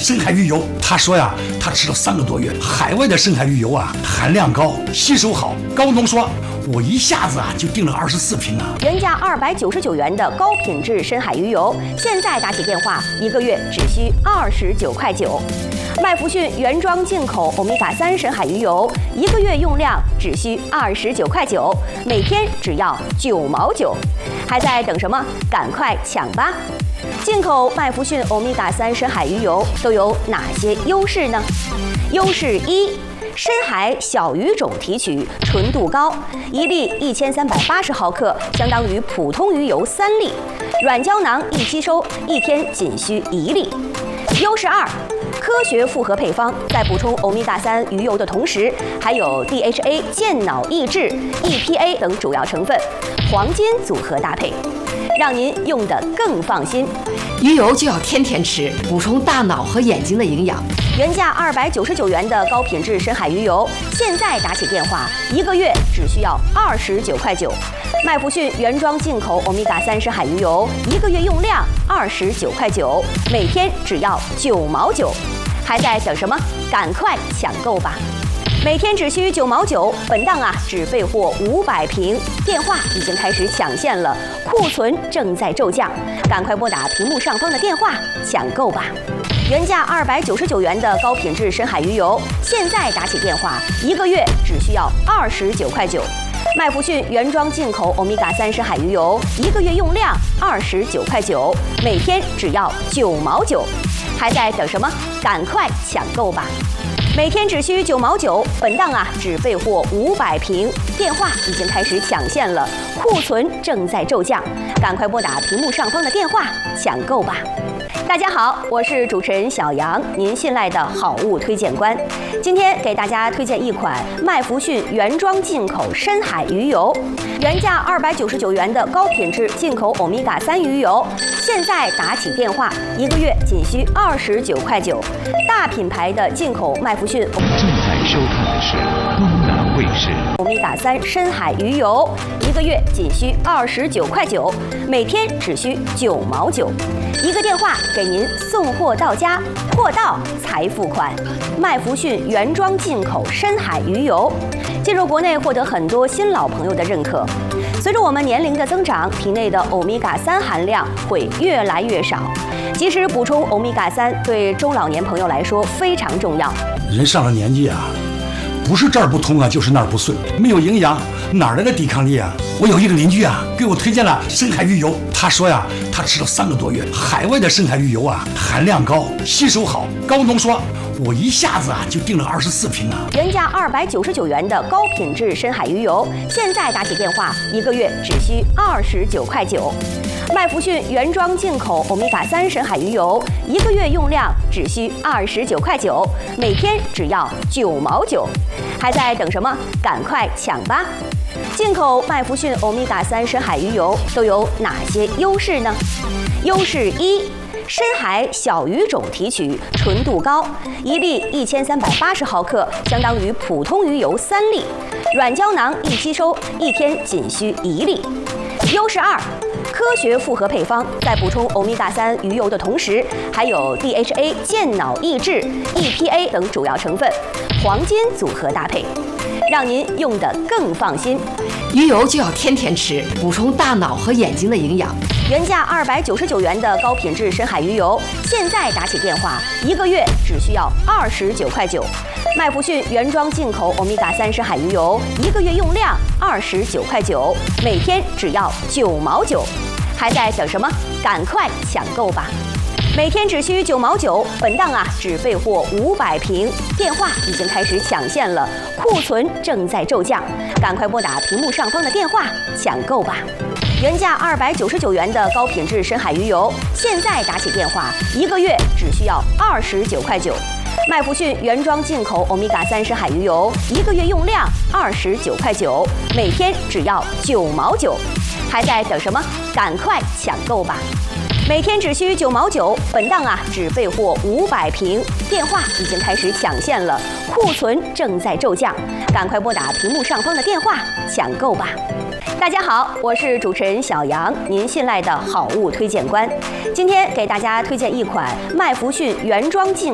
深海鱼油。他说呀，他吃了3个多月，海外的深海鱼油啊，含量高，吸收好，高浓缩。我一下子啊就订了24瓶啊。 原价299元的高品质深海鱼油，现在打起电话，1个月只需29.9块。麦弗逊原装进口欧米伽3深海鱼油，1个月用量只需29.9块，每天只要9毛9，还在等什么？赶快抢吧！进口麦弗逊欧米伽3深海鱼油都有哪些优势呢？优势1：深海小鱼种提取，纯度高，1粒1380毫克，相当于普通鱼油3粒，软胶囊易吸收，1天仅需1粒。优势2：科学复合配方，在补充欧米伽3鱼油的同时，还有 DHA 健脑益智、EPA 等主要成分，黄金组合搭配，让您用得更放心。 鱼油就要天天吃，补充大脑和眼睛的营养。 原价299元的高品质深海鱼油，现在打起电话，1个月只需要29.9块。麦弗逊原装进口欧米伽3深海鱼油，1个月用量29.9块，每天只要9毛9，还在等什么？赶快抢购吧！每天只需9毛9，本档啊只备货500瓶，电话已经开始抢现了，库存正在骤降，赶快拨打屏幕上方的电话抢购吧！原价299元的高品质深海鱼油，现在打起电话，1个月只需要29.9块。麦弗逊原装进口欧米伽3深海鱼油，1个月用量29.9块，每天只要9毛9，还在等什么？赶快抢购吧！每天只需9毛9，本档啊只备货500瓶，电话已经开始抢现了，库存正在骤降，赶快拨打屏幕上方的电话抢购吧！大家好，我是主持人小杨，您信赖的好物推荐官。今天给大家推荐一款麦弗逊原装进口深海鱼油，原价299元的高品质进口欧米伽3鱼油，现在打起电话，1个月仅需29.9块。大品牌的进口麦弗逊。 正在收看的是东南卫视欧米伽3深海鱼油，1个月仅需29.9块，每天只需9毛9，一个电话给您送货到家，货到才付款。麦弗逊原装进口深海鱼油，进入国内获得很多新老朋友的认可。随着我们年龄的增长，体内的欧米伽3含量会越来越少，及时补充欧米伽3对中老年朋友来说非常重要。 人上了年纪啊，不是这儿不通啊，就是那儿不顺，没有营养，哪来的抵抗力啊？我有一个邻居啊，给我推荐了深海鱼油。他说呀，他吃了3个多月，海外的深海鱼油啊，含量高，吸收好，高浓缩。我一下子啊就订了24瓶啊。 原价299元的高品质深海鱼油，现在打起电话，1个月只需29.9块。麦弗逊原装进口欧米伽3深海鱼油，1个月用量只需29.9块，每天只要9毛9，还在等什么？赶快抢吧！进口麦弗逊欧米伽3深海鱼油都有哪些优势呢？优势1：深海小鱼种提取，纯度高，1粒1380毫克，相当于普通鱼油3粒，软胶囊易吸收，1天仅需1粒。优势2：科学复合配方，在补充欧米伽3鱼油的同时，还有 DHA 健脑益智、EPA 等主要成分，黄金组合搭配，让您用得更放心。 鱼油就要天天吃，补充大脑和眼睛的营养。 原价299元的高品质深海鱼油，现在打起电话，1个月只需要29.9块。麦弗逊原装进口欧米伽3深海鱼油，1个月用量29.9块，每天只要9毛9，还在等什么？赶快抢购吧！每天只需9毛9，本档啊只备货500瓶，电话已经开始抢现了，库存正在骤降，赶快拨打屏幕上方的电话抢购吧！原价299元的高品质深海鱼油，现在打起电话，1个月只需要29.9块。麦弗逊原装进口欧米伽3深海鱼油，1个月用量29.9块，每天只要9毛9，还在等什么？赶快抢购吧！每天只需9毛9，本档啊只备货500瓶，电话已经开始抢现了，库存正在骤降，赶快拨打屏幕上方的电话抢购吧！大家好，我是主持人小杨，您信赖的好物推荐官。今天给大家推荐一款麦弗逊原装进